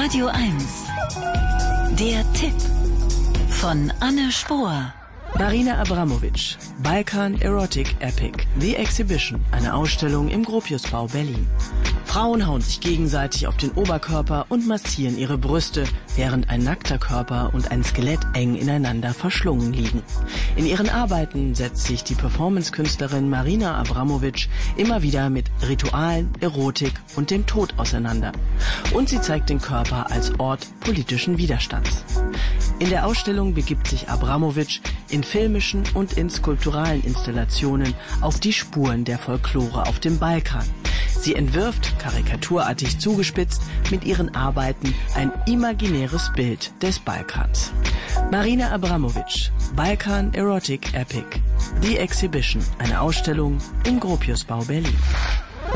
Radio 1. Der Tipp von Anne Spohr. Marina Abramović, Balkan Erotic Epic, The Exhibition, eine Ausstellung im Gropiusbau Berlin. Frauen hauen sich gegenseitig auf den Oberkörper und massieren ihre Brüste, während ein nackter Körper und ein Skelett eng ineinander verschlungen liegen. In ihren Arbeiten setzt sich die Performance-Künstlerin Marina Abramović immer wieder mit Ritualen, Erotik und dem Tod auseinander. Und sie zeigt den Körper als Ort politischen Widerstands. In der Ausstellung begibt sich Abramović in filmischen und in skulpturalen Installationen auf die Spuren der Folklore auf dem Balkan. Sie entwirft, karikaturartig zugespitzt, mit ihren Arbeiten ein imaginäres Bild des Balkans. Marina Abramović, Balkan Erotic Epic, The Exhibition, eine Ausstellung im Gropiusbau Berlin.